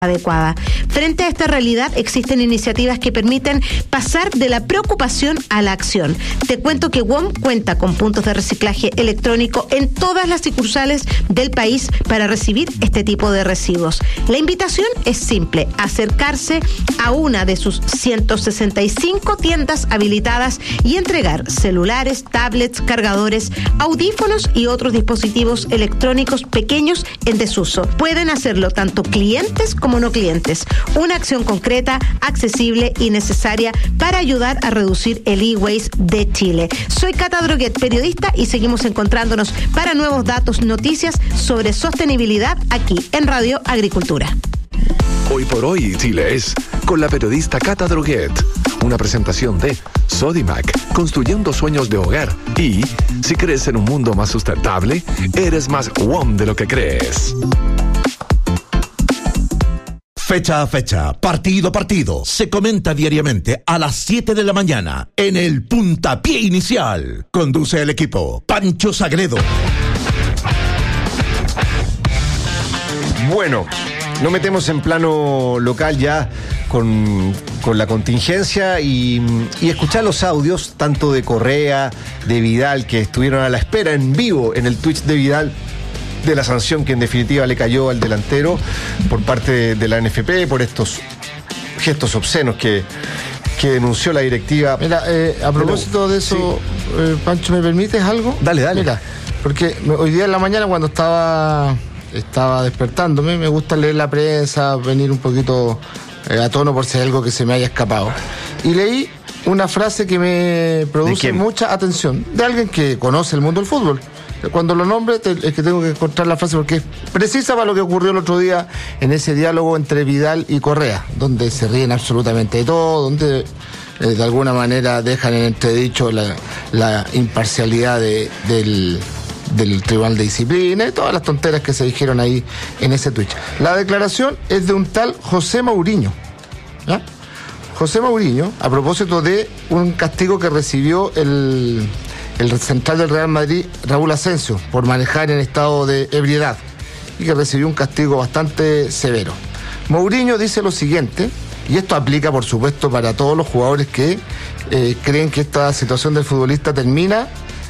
adecuada. Frente a esta realidad existen iniciativas que permiten pasar de la preocupación a la acción. Te cuento que WOM cuenta con puntos de reciclaje electrónico en todas las sucursales del país para recibir este tipo de residuos. La invitación es simple: acercarse a una de sus 165 tiendas habilitadas y entregar celulares, tablets, cargadores, audífonos y otros dispositivos electrónicos pequeños en desuso. Pueden hacerlo tanto clientes como no clientes. Una acción concreta, accesible y necesaria para ayudar a reducir el e-waste de Chile. Soy Cata Droguet, periodista, y seguimos encontrándonos para nuevos datos, noticias sobre sostenibilidad aquí en Radio Agricultura. Hoy por hoy Chile es con la periodista Cata Droguet. Una presentación de Sodimac, construyendo sueños de hogar. Y si crees en un mundo más sustentable, eres más WOM de lo que crees. Fecha a fecha, partido a partido, se comenta diariamente a las 7 de la mañana en el Puntapié Inicial. Conduce el equipo Pancho Sagredo. Bueno, nos metemos en plano local ya con la contingencia y escuchar los audios tanto de Correa, de Vidal, que estuvieron a la espera en vivo en el Twitch de Vidal de la sanción que en definitiva le cayó al delantero por parte de la NFP por estos gestos obscenos que denunció la directiva. Mira, a propósito de eso, sí. Pancho, ¿me permites algo? Dale. Mira, porque hoy día en la mañana cuando estaba despertándome, me gusta leer la prensa, venir un poquito a tono por si hay algo que se me haya escapado. Y leí una frase que me produce mucha atención, de alguien que conoce el mundo del fútbol. Cuando lo nombre es que tengo que encontrar la frase porque es precisa para lo que ocurrió el otro día en ese diálogo entre Vidal y Correa, donde se ríen absolutamente de todo, donde de alguna manera dejan en entredicho la imparcialidad del Tribunal de Disciplina y todas las tonteras que se dijeron ahí en ese Twitch. La declaración es de un tal José Mourinho, ¿ya? José Mourinho, a propósito de un castigo que recibió el central del Real Madrid, Raúl Asensio, por manejar en estado de ebriedad, y que recibió un castigo bastante severo. Mourinho dice lo siguiente, y esto aplica por supuesto para todos los jugadores que creen que esta situación del futbolista termina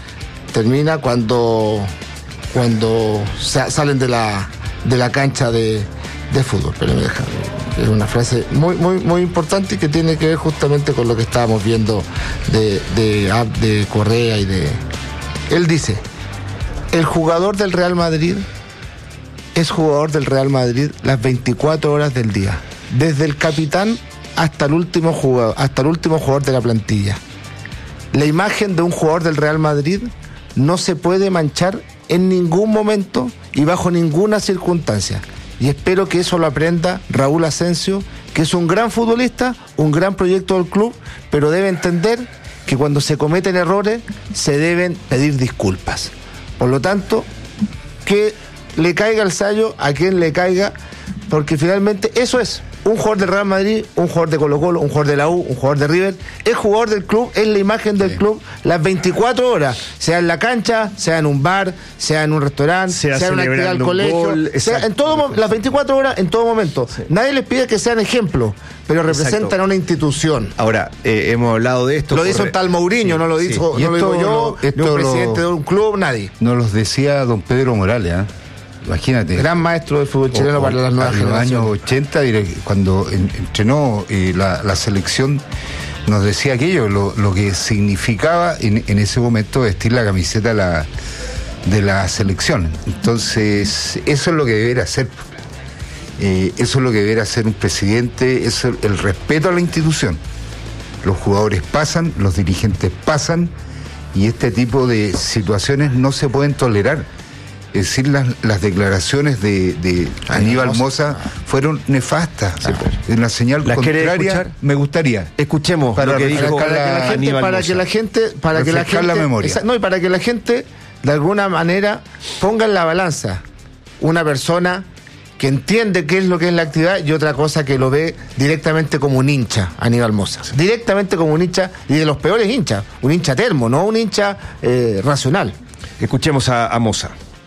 cuando salen de la cancha de fútbol. Pero me deja, es una frase muy importante y que tiene que ver justamente con lo que estábamos viendo de Correa y de... Él dice: el jugador del Real Madrid es jugador del Real Madrid las 24 horas del día, desde el capitán hasta el último jugador de la plantilla. La imagen de un jugador del Real Madrid no se puede manchar en ningún momento y bajo ninguna circunstancia. Y espero que eso lo aprenda Raúl Asensio, que es un gran futbolista, un gran proyecto del club, pero debe entender que cuando se cometen errores se deben pedir disculpas. Por lo tanto, que le caiga el sayo a quien le caiga, porque finalmente eso es. Un jugador del Real Madrid, un jugador de Colo-Colo, un jugador de la U, un jugador de River, es jugador del club, es la imagen del club las 24 horas, sea en la cancha, sea en un bar, sea en un restaurante, sea en una actividad del colegio, sea en todo, las 24 horas, en todo momento. Sí. Nadie les pide que sean ejemplos, pero representan a una institución. Ahora, hemos hablado de esto. Lo dice un tal Mourinho, no lo dijo, no lo digo yo, no un presidente de un club, nadie. Nos los decía don Pedro Morales, ¿eh? Imagínate. Gran maestro del fútbol chileno para las nuevas generaciones. En los años 80, cuando entrenó la selección, nos decía aquello, lo que significaba en ese momento vestir la camiseta de la selección. Entonces, eso es lo que debería hacer. Eso es lo que debería hacer un presidente, es el respeto a la institución. Los jugadores pasan, los dirigentes pasan, y este tipo de situaciones no se pueden tolerar. Es decir, las declaraciones de Aníbal Mosa fueron nefastas. En la señal contraria, me gustaría. Escuchemos para lo que dijo para que la gente de alguna manera ponga en la balanza una persona que entiende qué es lo que es la actividad y otra cosa que lo ve directamente como un hincha, Aníbal Mosa. Sí. Directamente como un hincha, y de los peores hinchas, un hincha termo, no un hincha racional. Escuchemos a Mosa.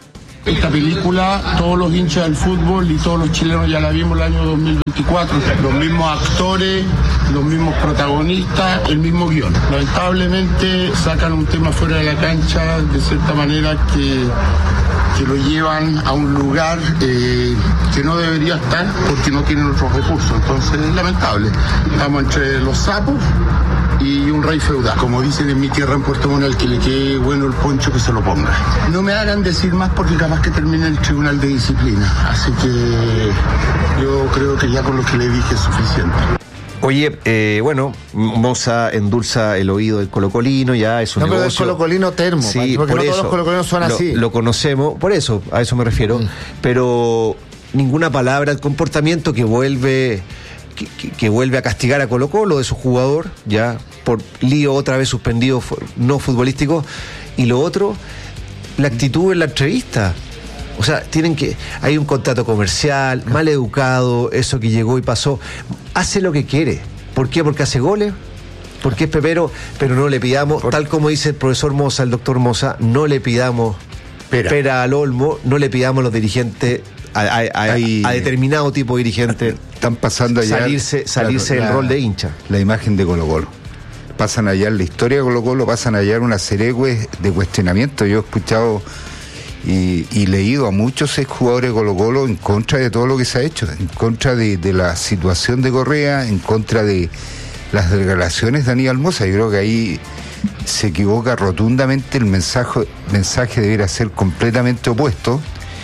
Esta película, todos los hinchas del fútbol y todos los chilenos ya la vimos el año 2024. Los mismos actores, los mismos protagonistas, el mismo guión. Lamentablemente sacan un tema fuera de la cancha de cierta manera que lo llevan a un lugar que no debería estar porque no tienen otros recursos. Entonces es lamentable. Estamos entre los sapos y un rey feudal. Como dicen en mi tierra en Puerto Montt, al que le quede bueno el poncho que se lo ponga. No me hagan decir más porque capaz que termine el tribunal de disciplina. Así que yo creo que ya con lo que le dije es suficiente. Oye, bueno, Moza endulza el oído del colocolino, ya es un negocio. Pero el colocolino termo, sí, porque no todos los colocolinos son así. Lo conocemos, por eso, a eso me refiero. Pero ninguna palabra del comportamiento que vuelve a castigar a Colo-Colo de su jugador, ya por lío otra vez suspendido no futbolístico. Y lo otro, la actitud en la entrevista. O sea, hay un contrato comercial, mal educado, eso que llegó y pasó. Hace lo que quiere. ¿Por qué? Porque hace goles, porque es pepero, pero no le pidamos, tal como dice el profesor Moza, el doctor Moza, no le pidamos pera al olmo, no le pidamos a los dirigentes, a determinado tipo de dirigente, están pasando allá salirse del rol de hincha. La imagen de Colo-Colo. Pasan allá en la historia de Colo-Colo, pasan allá una serie de cuestionamientos. Yo he escuchado y leído a muchos exjugadores de Colo-Colo en contra de todo lo que se ha hecho, en contra de la situación de Correa, en contra de las declaraciones de Aníbal Moza. Yo creo que ahí se equivoca rotundamente. El mensaje debería ser completamente opuesto,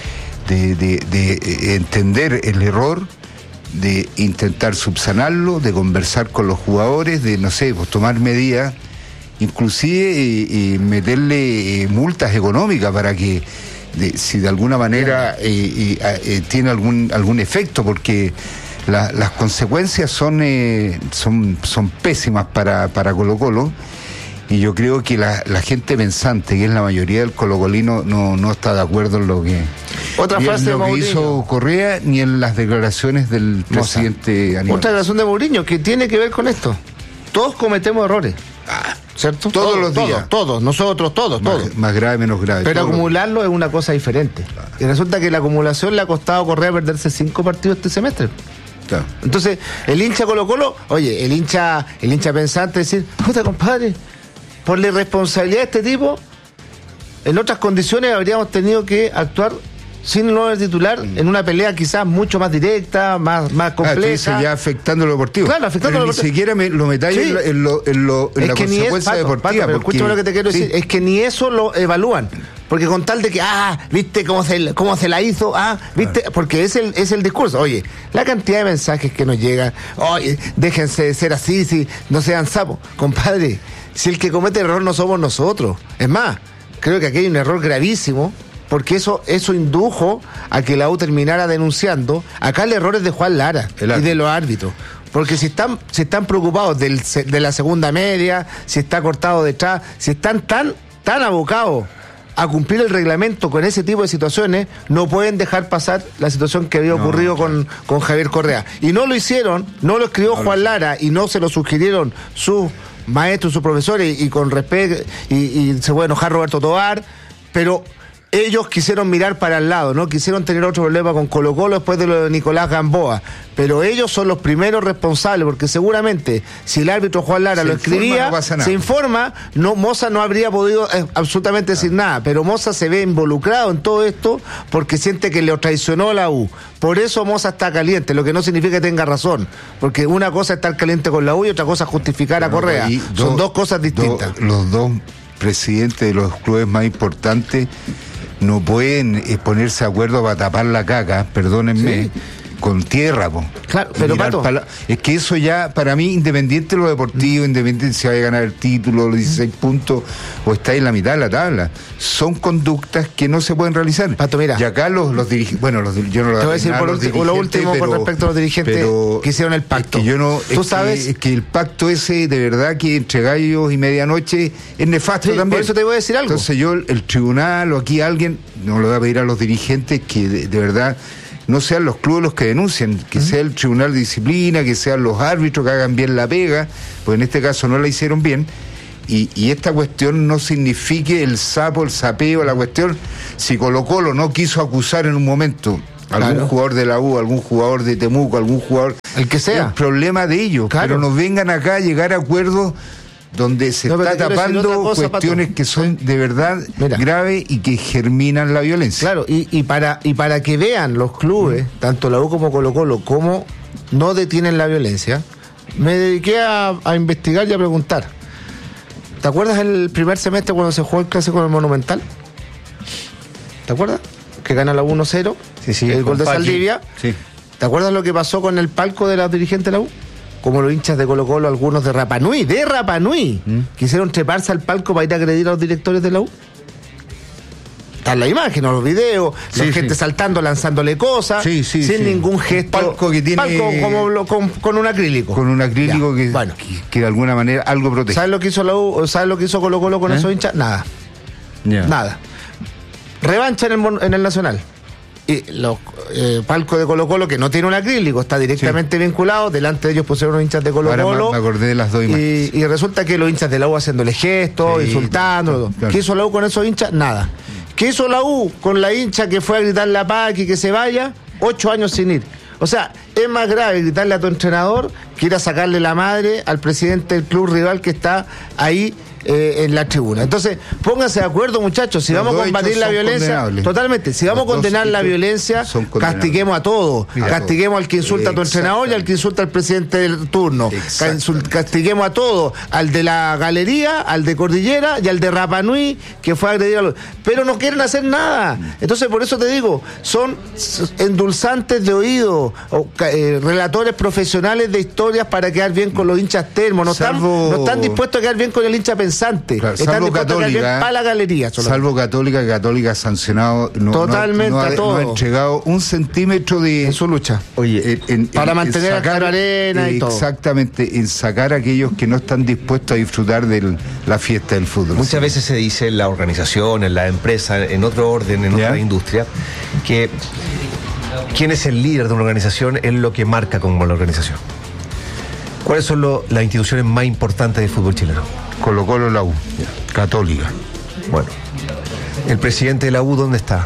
de entender el error, de intentar subsanarlo, de conversar con los jugadores, de, no sé, pues tomar medidas, inclusive meterle multas económicas para que, si de alguna manera tiene algún efecto, porque las consecuencias son pésimas para Colo-Colo. Y yo creo que la gente pensante, que es la mayoría del colocolino, no está de acuerdo en lo que hizo Correa, ni en las declaraciones del presidente Aníbal. Otra declaración de Mourinho que tiene que ver con esto. Todos cometemos errores, ¿cierto? Todos los días. Todos, nosotros, todos. Más grave, menos grave. Pero acumularlo es una cosa diferente. Y resulta que la acumulación le ha costado a Correa perderse 5 partidos este semestre. Claro. Entonces, el hincha Colo-Colo, oye, el hincha pensante decir, puta compadre, por la irresponsabilidad de este tipo, en otras condiciones habríamos tenido que actuar sin el 9 titular en una pelea quizás mucho más directa, más compleja. Ya afectando lo deportivo. Claro, afectando lo deportivo. Ni siquiera lo metáis en la consecuencia deportiva. Pero escúchame lo que te quiero decir, es que ni eso lo evalúan. Porque con tal de que, viste cómo se la hizo, viste, porque es el discurso. Oye, la cantidad de mensajes que nos llegan, oye, déjense de ser así, si no sean sapos. Compadre, si el que comete el error no somos nosotros. Es más, creo que aquí hay un error gravísimo, porque eso indujo a que la U terminara denunciando. Acá el error es de Juan Lara y de los árbitros. Porque si están preocupados de la segunda media, si está cortado detrás, si están tan abocados a cumplir el reglamento con ese tipo de situaciones, no pueden dejar pasar la situación que había ocurrido con Javier Correa. Y no lo hicieron, no lo escribió Juan Lara y no se lo sugirieron sus maestros, sus profesores, y con respeto, y se puede enojar Roberto Tobar, pero ellos quisieron mirar para el lado, no quisieron tener otro problema con Colo-Colo después de lo de Nicolás Gamboa, pero ellos son los primeros responsables, porque seguramente si el árbitro Juan Lara lo escribía, se informa, Moza no habría podido absolutamente decir nada, pero Moza se ve involucrado en todo esto porque siente que le traicionó la U. Por eso Moza está caliente, lo que no significa que tenga razón, porque una cosa es estar caliente con la U y otra cosa es justificar a Correa. Son dos cosas distintas. Los dos presidentes de los clubes más importantes no pueden ponerse de acuerdo para tapar la caca, perdónenme, con tierra, po. Claro, pero Pato, es que eso ya, para mí, independiente de lo deportivo, independiente si vaya a ganar el título, los 16 puntos, o está en la mitad de la tabla, son conductas que no se pueden realizar. Pato, mira. Y acá los dirigentes, bueno, yo no lo te voy a decir lo último con respecto a los dirigentes que hicieron el pacto. Es que yo no, ¿tú sabes? Es que el pacto ese, de verdad, que entre gallos y medianoche, es nefasto también. Por eso te voy a decir algo. Entonces yo, el tribunal o aquí alguien, no le voy a pedir a los dirigentes que de verdad no sean los clubes los que denuncien, que sea el tribunal de disciplina, que sean los árbitros que hagan bien la pega, pues en este caso no la hicieron bien, Y esta cuestión no signifique el sapeo, la cuestión, si Colo-Colo no quiso acusar en un momento algún jugador de la U, algún jugador de Temuco, algún jugador, el que sea, es un problema de ellos, pero nos vengan acá a llegar a acuerdos donde se está tapando cuestiones que son de verdad graves y que germinan la violencia. Claro, y para que vean los clubes, tanto la U como Colo-Colo, cómo no detienen la violencia, me dediqué a investigar y a preguntar. ¿Te acuerdas el primer semestre cuando se jugó el clásico en el Monumental? ¿Te acuerdas? Que gana la 1-0, el gol de Saldivia. Sí. ¿Te acuerdas lo que pasó con el palco de los dirigentes de la U? Como los hinchas de Colo-Colo, algunos de Rapa Nui, quisieron treparse al palco para ir a agredir a los directores de la U. Está en la imagen, en los videos, la gente saltando, lanzándole cosas, sin ningún gesto. Un palco que tiene... con un acrílico. Con un acrílico que de alguna manera algo protege. ¿Sabes lo que hizo la U? ¿Sabes lo que hizo Colo-Colo con esos hinchas? Nada. Nada. Revancha en el Nacional. Y los palcos de Colo-Colo, que no tiene un acrílico, está directamente vinculado. Delante de ellos pusieron unos hinchas de Colo-Colo. Ahora me acordé de las dos imágenes. Y resulta que los hinchas de la U haciéndole gestos, insultando. Claro. ¿Qué hizo la U con esos hinchas? Nada. ¿Qué hizo la U con la hincha que fue a gritarle a Paz y que se vaya? 8 años sin ir. O sea, es más grave gritarle a tu entrenador que ir a sacarle la madre al presidente del club rival que está ahí en la tribuna. Entonces, pónganse de acuerdo, muchachos, si vamos a combatir la violencia, totalmente, si vamos a condenar la violencia, castiguemos a todos, castiguemos al que insulta a tu entrenador y al que insulta al presidente del turno, castiguemos a todos, al de la galería, al de Cordillera y al de Rapa Nui, que fue a agredir a los... Pero no quieren hacer nada. Entonces, por eso te digo, son endulzantes de oído, relatores profesionales de historias para quedar bien con los hinchas termos, no están dispuestos a quedar bien con el hincha pensante. Claro, están dispuestos a quedar bien para la galería. Salvo Católica, que Católica ha sancionado, totalmente a todo. No ha entregado un centímetro en su lucha. Oye, para mantener a Caro Arena y todo. Exactamente, en sacar a aquellos que no están dispuestos a disfrutar de la fiesta del fútbol. Muchas veces se dice en la organización, en la empresa, en otro orden, en otra industria, que quién es el líder de una organización es lo que marca como la organización. ¿Cuáles son las instituciones más importantes del fútbol chileno? Colo-Colo, la U, Católica. Bueno, ¿el presidente de la U dónde está?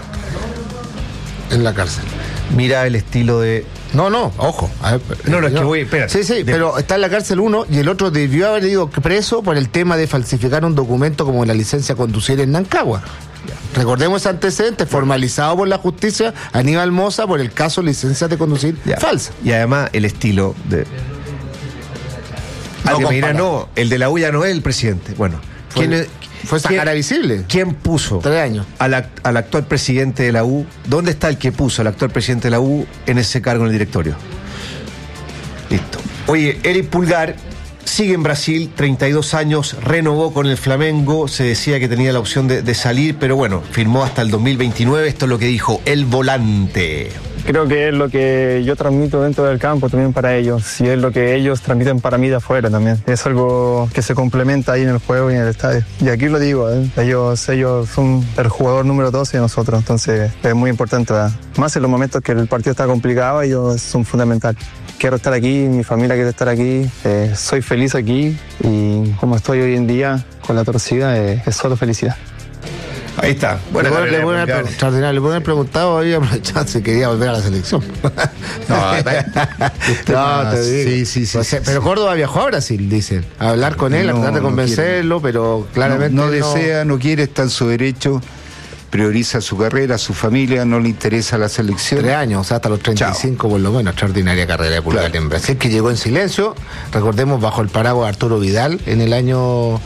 En la cárcel. Mira el estilo de... No, ojo. A ver, es que voy, espera. Pero está en la cárcel uno y el otro debió haber ido preso por el tema de falsificar un documento como la licencia a conducir en Nancagua. Recordemos ese antecedente formalizado por la justicia, Aníbal Mosa, por el caso licencia de conducir falsa. Y además el estilo de... Alguien me dirá, no, el de la U ya no es el presidente. Bueno, fue esa cara visible. ¿Quién puso 3 años al actual presidente de la U? ¿Dónde está el que puso al actual presidente de la U en ese cargo en el directorio? Listo. Oye, Eric Pulgar sigue en Brasil, 32 años, renovó con el Flamengo, se decía que tenía la opción de salir, pero bueno, firmó hasta el 2029, esto es lo que dijo el volante. Creo que es lo que yo transmito dentro del campo también para ellos y es lo que ellos transmiten para mí de afuera también. Es algo que se complementa ahí en el juego y en el estadio. Y aquí lo digo, ellos son el jugador número 12 de nosotros, entonces es muy importante, ¿verdad? Más en los momentos que el partido está complicado, ellos son fundamentales. Quiero estar aquí, mi familia quiere estar aquí, soy feliz aquí y como estoy hoy en día con la torcida es solo felicidad. Ahí está. Le pueden haber preguntado ahí aprovechando si quería volver a la selección. No, te digo. Sí. Pero Córdoba viajó a Brasil, dicen. A hablar con él, a tratar de convencerlo, pero claramente no desea, no quiere, está en su derecho. Prioriza su carrera, su familia, no le interesa la selección. 3 años, o sea, hasta los 35 por lo menos, extraordinaria carrera de Pulgar en Brasil, que llegó en silencio, recordemos, bajo el paraguas de Arturo Vidal en el año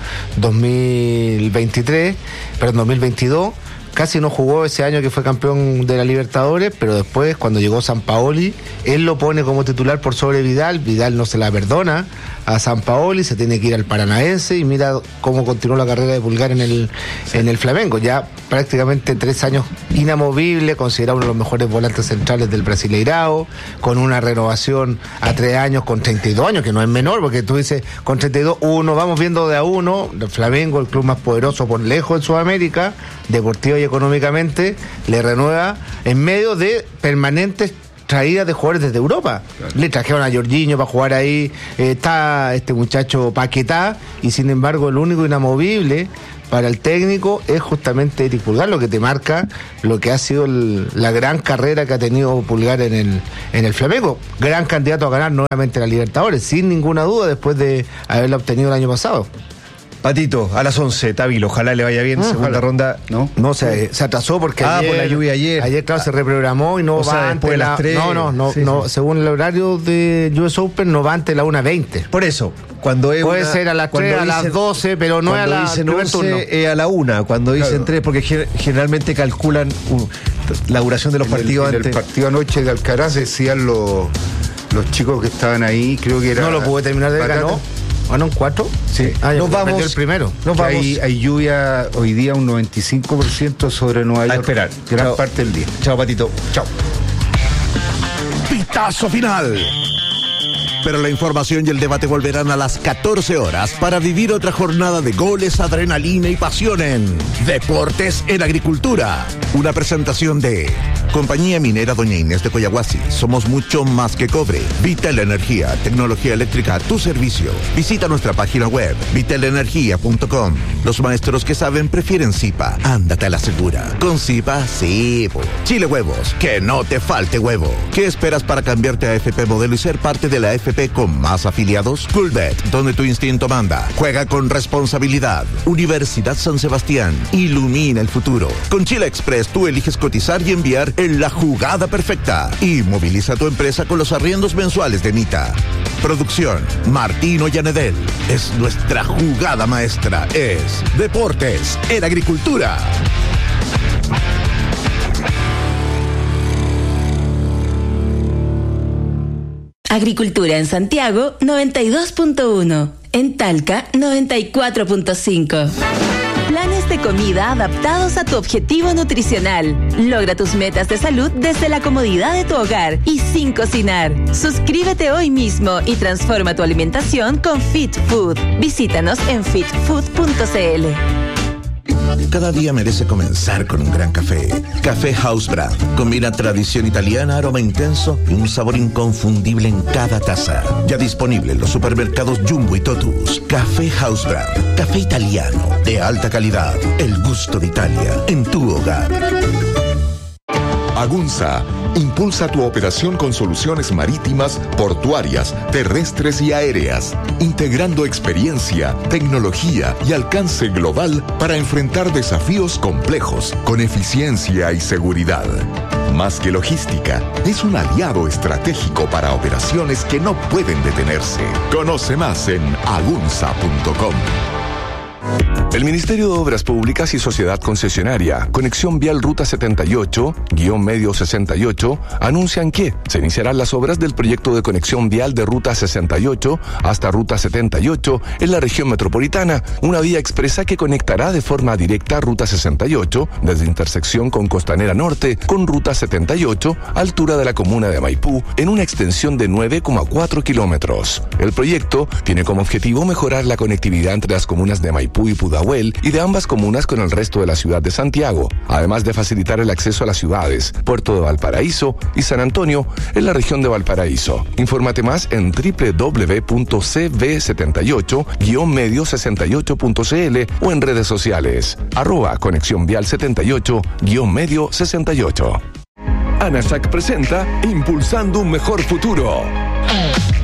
2022, casi no jugó ese año que fue campeón de la Libertadores, pero después, cuando llegó Sampaoli, él lo pone como titular por sobre Vidal no se la perdona a Sampaoli, se tiene que ir al Paranaense y mira cómo continuó la carrera de Pulgar en el Flamengo, ya prácticamente 3 años inamovible, considerado uno de los mejores volantes centrales del Brasileirao, con una renovación a 3 años con 32 años, que no es menor, porque tú dices, con 32, vamos viendo de a uno, el Flamengo, el club más poderoso por lejos en Sudamérica, deportiva y económicamente, le renueva en medio de permanentes traídas de jugadores desde Europa. Claro. Le trajeron a Jorginho para jugar ahí, está este muchacho Paquetá, y sin embargo el único inamovible para el técnico es justamente Eric Pulgar, lo que te marca lo que ha sido la gran carrera que ha tenido Pulgar en el Flamengo. Gran candidato a ganar nuevamente la Libertadores, sin ninguna duda, después de haberla obtenido el año pasado. Patito, a las 11, Távilo, ojalá le vaya bien, segunda ronda, ¿no? No, se atrasó porque por la lluvia ayer. Ayer, claro, se reprogramó y no va antes de las 3. No, según el horario de US Open, no va antes de la 1:20. Por eso, cuando es puede ser a las 3, a las 12, pero no es a las 11, a la 1, cuando dicen 3, porque generalmente calculan la duración de los partidos antes. En el partido anoche de Alcaraz decían los chicos que estaban ahí, creo que era... No lo pude terminar de ganó. ¿Ganó un 4? Sí. Nos vamos. El primero. Nos vamos. Hay lluvia hoy día, un 95% sobre Nueva York. A esperar. Gran parte del día. Chao, Patito. Chao. Pitazo final. Pero la información y el debate volverán a las 14 horas para vivir otra jornada de goles, adrenalina y pasión en Deportes en Agricultura. Una presentación de Compañía Minera Doña Inés de Coyahuasi. Somos mucho más que cobre. Vital Energía, tecnología eléctrica a tu servicio. Visita nuestra página web, vitalenergia.com. Los maestros que saben prefieren Zipa. Ándate a la segura. Con Zipa, sí. Chile Huevos, que no te falte huevo. ¿Qué esperas para cambiarte a FP Modelo y ser parte de la FP con más afiliados? Coolbet, donde tu instinto manda. Juega con responsabilidad. Universidad San Sebastián, ilumina el futuro. Con Chile Express tú eliges cotizar y enviar en la jugada perfecta. Y moviliza tu empresa con los arriendos mensuales de Mita. Producción, Martino Yanedel. Es nuestra jugada maestra. Es Deportes en Agricultura. Agricultura en Santiago, 92.1. En Talca, 94.5. Planes de comida adaptados a tu objetivo nutricional. Logra tus metas de salud desde la comodidad de tu hogar y sin cocinar. Suscríbete hoy mismo y transforma tu alimentación con Fit Food. Visítanos en fitfood.cl. Cada día merece comenzar con un gran café. Café House Brand. Combina tradición italiana, aroma intenso y un sabor inconfundible en cada taza. Ya disponible en los supermercados Jumbo y Totus. Café House Brand. Café italiano de alta calidad. El gusto de Italia en tu hogar. Agunza impulsa tu operación con soluciones marítimas, portuarias, terrestres y aéreas, integrando experiencia, tecnología y alcance global para enfrentar desafíos complejos con eficiencia y seguridad. Más que logística, es un aliado estratégico para operaciones que no pueden detenerse. Conoce más en agunza.com. El Ministerio de Obras Públicas y Sociedad Concesionaria, Conexión Vial Ruta 78-Medio 68, anuncian que se iniciarán las obras del proyecto de conexión vial de Ruta 68 hasta Ruta 78 en la región metropolitana, una vía expresa que conectará de forma directa Ruta 68 desde intersección con Costanera Norte con Ruta 78, altura de la comuna de Maipú, en una extensión de 9,4 kilómetros. El proyecto tiene como objetivo mejorar la conectividad entre las comunas de Maipú y Pudahuel y de ambas comunas con el resto de la ciudad de Santiago, además de facilitar el acceso a las ciudades Puerto de Valparaíso y San Antonio en la región de Valparaíso. Infórmate más en www.cv78-medio68.cl o en redes sociales @Conexión Vial 78-Medio 68. ANASAC presenta Impulsando un Mejor Futuro.